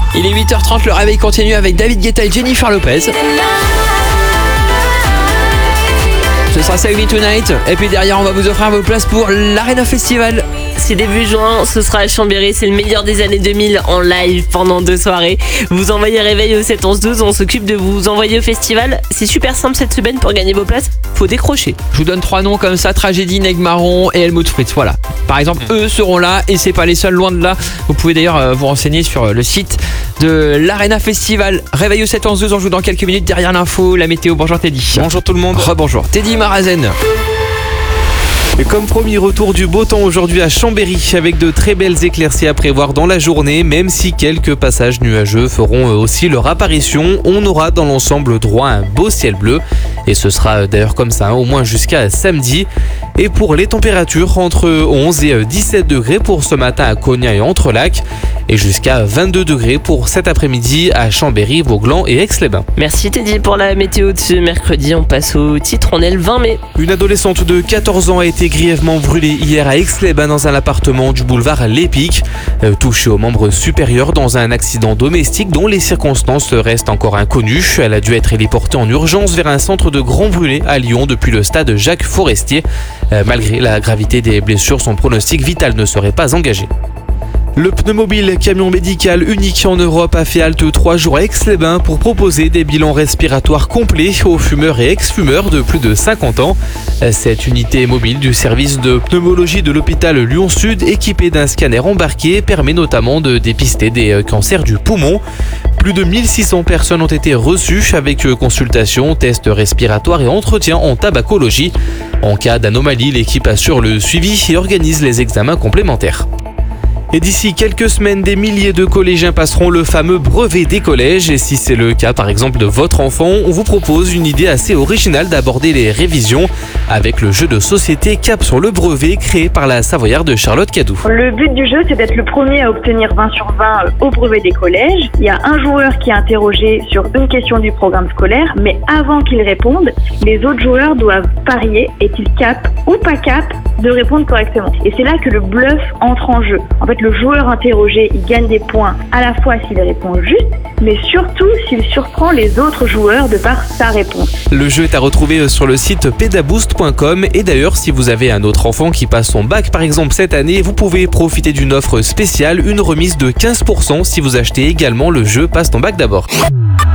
Il est 8h30, le réveil continue avec David Guetta et Jennifer Lopez. Ce sera Save Me Tonight. Et puis derrière, on va vous offrir vos places pour l'Arena Festival. C'est début juin, ce sera à Chambéry, c'est le meilleur des années 2000 en live pendant 2 soirées. Vous envoyez réveil au 7 11 12, on s'occupe de vous envoyer au festival. C'est super simple cette semaine pour gagner vos places, faut décrocher. Je vous donne 3 noms comme ça, Tragédie, Negmaron et Helmut Fritz. Voilà. Par exemple, eux seront là et c'est pas les seuls, loin de là. Vous pouvez d'ailleurs vous renseigner sur le site de l'Arena Festival. Réveil au 7 11 12, on joue dans quelques minutes. Derrière l'info, la météo. Bonjour Teddy. Bonjour tout le monde. Rebonjour Teddy Marazen. Et comme promis, retour du beau temps aujourd'hui à Chambéry avec de très belles éclaircies à prévoir dans la journée, même si quelques passages nuageux feront aussi leur apparition. On aura dans l'ensemble droit à un beau ciel bleu et ce sera d'ailleurs comme ça au moins jusqu'à samedi. Et pour les températures, entre 11 et 17 degrés pour ce matin à Cognac et Entrelacs et jusqu'à 22 degrés pour cet après-midi à Chambéry, Vauglan et Aix-les-Bains. Merci Teddy pour la météo de ce mercredi. On passe au titre, on est le 20 mai. Une adolescente de 14 ans a été grièvement brûlée hier à Aix-les-Bains dans un appartement du boulevard L'Épic, touchée au membre supérieur dans un accident domestique dont les circonstances restent encore inconnues. Elle a dû être héliportée en urgence vers un centre de Grand Brûlé à Lyon depuis le stade Jacques Forestier. Malgré la gravité des blessures, son pronostic vital ne serait pas engagé. Le Pneumobile, camion médical unique en Europe, a fait halte 3 jours à Aix-les-Bains pour proposer des bilans respiratoires complets aux fumeurs et ex-fumeurs de plus de 50 ans. Cette unité mobile du service de pneumologie de l'hôpital Lyon-Sud, équipée d'un scanner embarqué, permet notamment de dépister des cancers du poumon. Plus de 1600 personnes ont été reçues avec consultation, tests respiratoires et entretien en tabacologie. En cas d'anomalie, l'équipe assure le suivi et organise les examens complémentaires. Et d'ici quelques semaines, des milliers de collégiens passeront le fameux brevet des collèges. Et si c'est le cas par exemple de votre enfant, on vous propose une idée assez originale d'aborder les révisions avec le jeu de société Cap sur le brevet créé par la Savoyarde Charlotte Cadou. Le but du jeu, c'est d'être le premier à obtenir 20 sur 20 au brevet des collèges. Il y a un joueur qui est interrogé sur une question du programme scolaire, mais avant qu'il réponde, les autres joueurs doivent parier est-il cap ou pas cap de répondre correctement. Et c'est là que le bluff entre en jeu. En fait, le joueur interrogé, il gagne des points à la fois s'il répond juste, mais surtout s'il surprend les autres joueurs de par sa réponse. Le jeu est à retrouver sur le site pedaboost.com et d'ailleurs, si vous avez un autre enfant qui passe son bac par exemple cette année, vous pouvez profiter d'une offre spéciale, une remise de 15% si vous achetez également le jeu Passe ton bac d'abord.